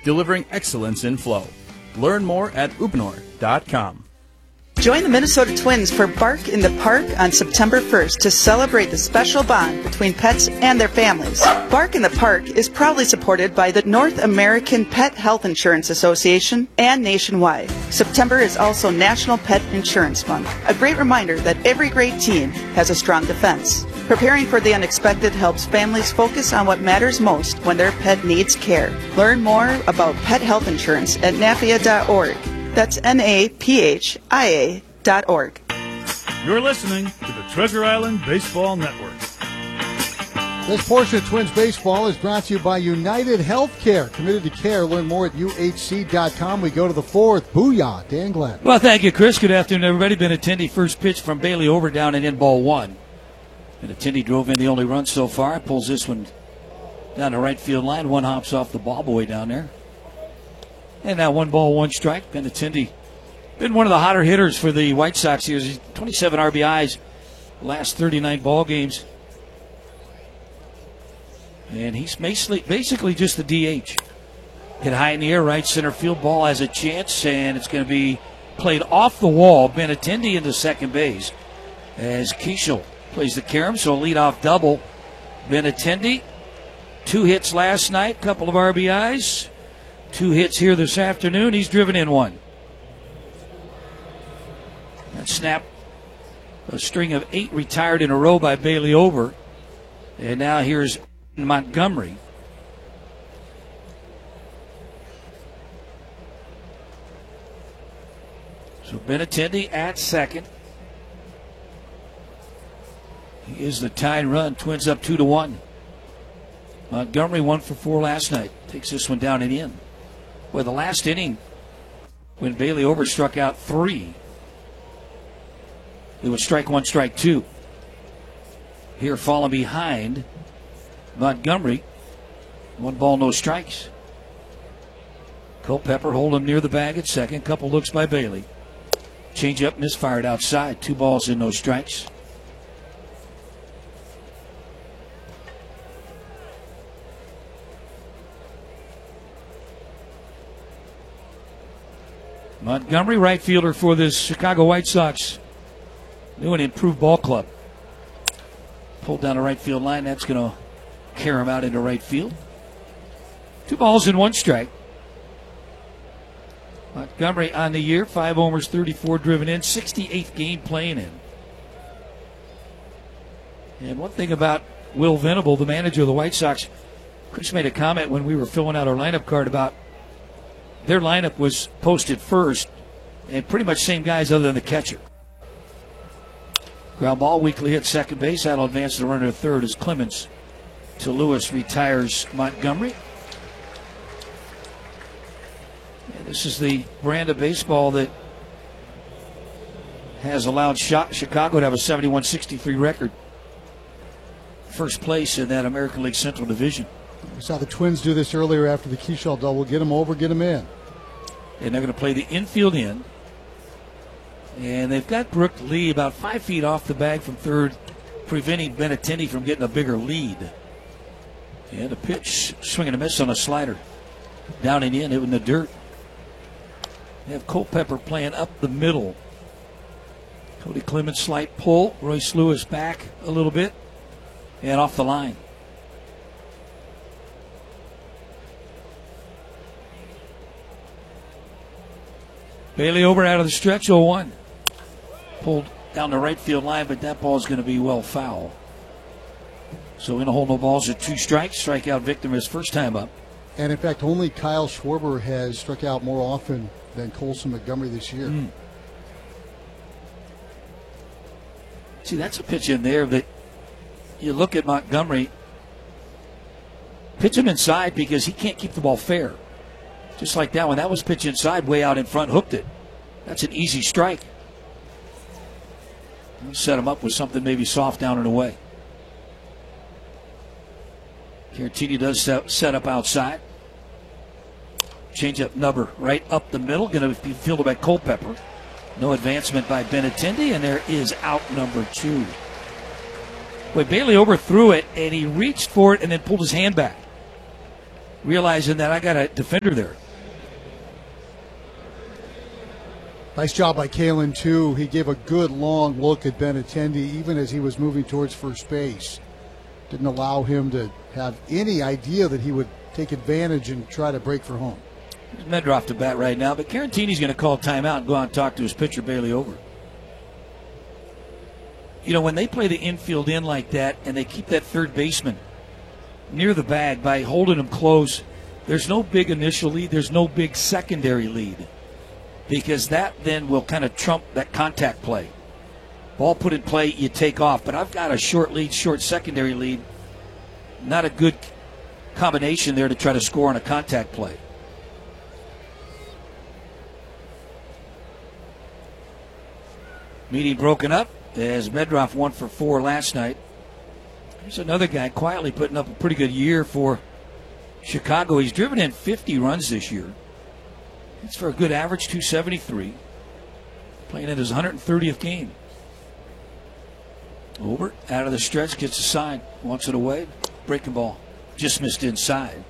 delivering excellence in flow. Learn more at Uponor.com. Join the Minnesota Twins for Bark in the Park on September 1st to celebrate the special bond between pets and their families. Bark in the Park is proudly supported by the North American Pet Health Insurance Association and Nationwide. September is also National Pet Insurance Month, a great reminder that every great team has a strong defense. Preparing for the unexpected helps families focus on what matters most when their pet needs care. Learn more about pet health insurance at NAPIA.org. That's NAPHIA.org. You're listening to the Treasure Island Baseball Network. This portion of Twins Baseball is brought to you by United Healthcare. Committed to care. Learn more at UHC.com. We go to the fourth. Booyah, Dan Glenn. Well, thank you, Chris. Good afternoon, everybody. Benintendi first pitch from Bailey over down and in ball one. Benintendi drove in the only run so far. Pulls this one down the right field line. One hops off the ball boy down there. And now 1-1 Benintendi been one of the hotter hitters for the White Sox here. He's 27 RBIs last 39 ball games. And he's basically just the DH. Hit high in the air, right center field. Ball has a chance, and it's going to be played off the wall. Benintendi into second base as Keishel plays the carom, so a leadoff double. Benintendi, 2 hits last night, couple of RBIs. 2 hits here this afternoon. He's driven in 1. That snap, a string of 8 retired in a row by Bailey Over. And now here's Montgomery. So Benintendi at second. He is the tied run. Twins up 2-1. Montgomery 1 for 4 last night. Takes this one down and in. Well, the last inning, when Bailey Over struck out 3, it was strike 1, strike 2. Here falling behind Montgomery. 1 ball, no strikes. Culpepper hold him near the bag at second. Couple looks by Bailey. Change up, misfired outside. 2 balls and no strikes. Montgomery, right fielder for this Chicago White Sox. New and improved ball club. Pulled down the right field line. That's going to carry him out into right field. 2 balls and 1 strike. Montgomery on the year. 5 homers, 34 driven in. 68th game playing in. And one thing about Will Venable, the manager of the White Sox, Chris made a comment when we were filling out our lineup card about their lineup was posted first, and pretty much same guys other than the catcher. Ground ball, weakly hit second base. That'll advance the runner to third as Clemens to Lewis retires Montgomery. And this is the brand of baseball that has allowed Chicago to have a 71-63 record. First place in that American League Central Division. We saw the Twins do this earlier after the Keishel double. Get them over, get them in. And they're going to play the infield in. And they've got Brooke Lee about 5 feet off the bag from third, preventing Benintendi from getting a bigger lead. And a pitch, swing and a miss on a slider. Down and in, it was in the dirt. They have Culpepper playing up the middle. Cody Clemens, slight pull. Royce Lewis back a little bit. And off the line. Bailey Over out of the stretch, 0-1. Pulled down the right field line, but that ball is going to be well foul. So in a hole, no balls at 2 strikes. Strikeout victim his first time up. And in fact, only Kyle Schwarber has struck out more often than Colson Montgomery this year. See, that's a pitch in there that you look at Montgomery. Pitch him inside because he can't keep the ball fair. Just like that one. That was pitch inside, way out in front, hooked it. That's an easy strike. Set him up with something maybe soft down and away. Caratini does set up outside. Change up number right up the middle. Going to be fielded by Culpepper. No advancement by Benintendi, and there is out number 2. Boy, Bailey overthrew it, and he reached for it and then pulled his hand back. realizing that I got a defender there. Nice job by Kalen, too. He gave a good long look at Benintendi even as he was moving towards first base. Didn't allow him to have any idea that he would take advantage and try to break for home. Medroff to bat right now, but Carantini's going to call timeout and go out and talk to his pitcher, Bailey Over. You know, when they play the infield in like that and they keep that third baseman near the bag by holding him close, there's no big initial lead, there's no big secondary lead, because that then will kind of trump that contact play. Ball put in play, you take off. But I've got a short lead, short secondary lead. Not a good combination there to try to score on a contact play. Meeting broken up as Medroff 1 for 4 last night. There's another guy quietly putting up a pretty good year for Chicago. He's driven in 50 runs this year. It's for a good average, 273. Playing in his 130th game. Over, out of the stretch, gets a sign, wants it away. Breaking ball, just missed inside.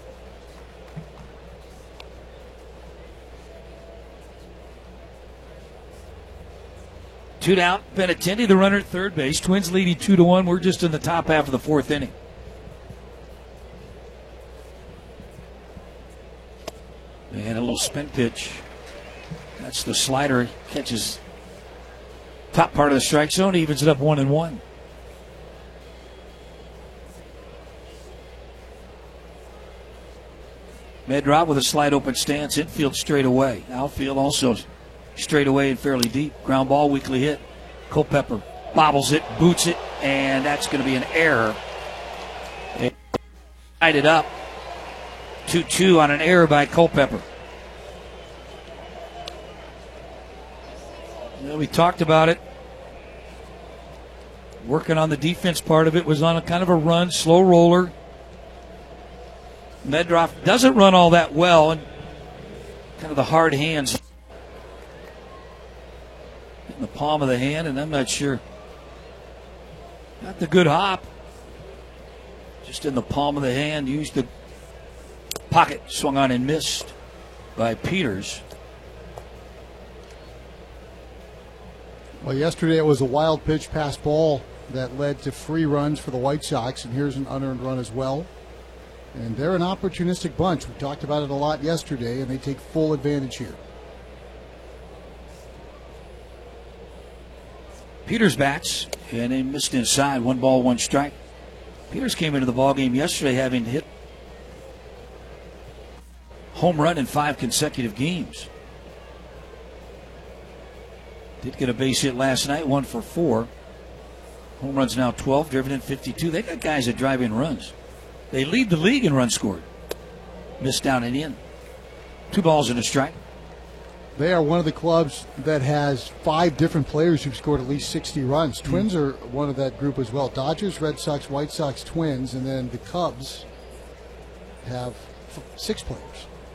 Two down, Benintendi, the runner at third base. Twins leading 2-1. We're just in the top half of the 4th inning. And a little spin pitch. That's the slider. Catches top part of the strike zone. Evens it up 1-1. Medroff with a slight open stance. Infield straight away. Outfield also straight away and fairly deep. Ground ball, weakly hit. Culpepper bobbles it, boots it, and that's going to be an error. Tied it up. 2-2 on an error by Culpepper. Well, we talked about it. Working on the defense part of it, was on a kind of a run, slow roller. Medroff doesn't run all that well, and kind of the hard hands in the palm of the hand, and I'm not sure. Not the good hop. Just in the palm of the hand, used the pocket, swung on and missed by Peters. Well, yesterday it was a wild pitch pass ball that led to free runs for the White Sox, and here's an unearned run as well. And they're an opportunistic bunch. We talked about it a lot yesterday, and they take full advantage here. Peters bats, and they missed inside. 1 ball, 1 strike. Peters came into the ballgame yesterday having hit home run in 5 consecutive games. Did get a base hit last night, 1 for 4. Home runs now 12, driven in 52. They got guys that drive in runs. They lead the league in runs scored. Missed down and in. 2 balls and a strike. They are one of the clubs that has 5 different players who've scored at least 60 runs. Twins are one of that group as well. Dodgers, Red Sox, White Sox, Twins, and then the Cubs have 6 players.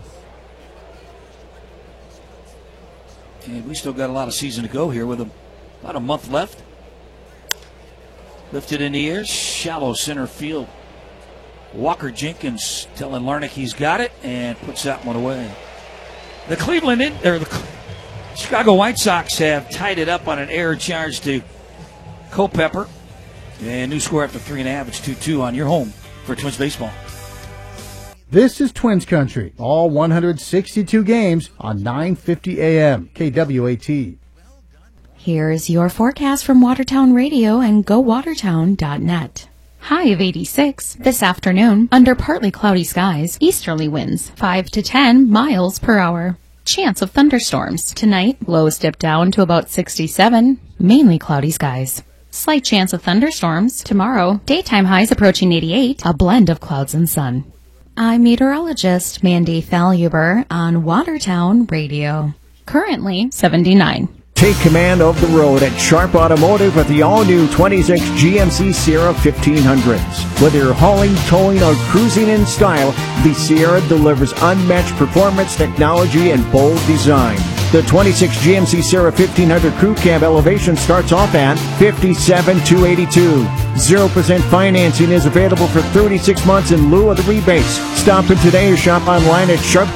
And we still got a lot of season to go here with about a month left. Lifted in the air, shallow center field. Walker Jenkins telling Larnach he's got it and puts that one away. The Chicago White Sox have tied it up on an error charge to Culpepper. And new score after 3.5. It's 2-2 on your home for Twins baseball. This is Twins Country. All 162 games on 950 AM KWAT. Here's your forecast from Watertown Radio and GoWatertown.net. High of 86 this afternoon under partly cloudy skies, easterly winds 5 to 10 miles per hour. Chance of thunderstorms. Tonight, lows dip down to about 67, mainly cloudy skies. Slight chance of thunderstorms. Tomorrow, daytime highs approaching 88, a blend of clouds and sun. I'm meteorologist Mandy Thaluber on Watertown Radio. Currently 79. Take command of the road at Sharp Automotive with the all-new 26 GMC Sierra 1500s. Whether you're hauling, towing, or cruising in style, the Sierra delivers unmatched performance, technology, and bold design. The 26 GMC Sierra 1500 Crew Cab elevation starts off at $57,282. 0% financing is available for 36 months in lieu of the rebates. Stop in today or shop online at Sharp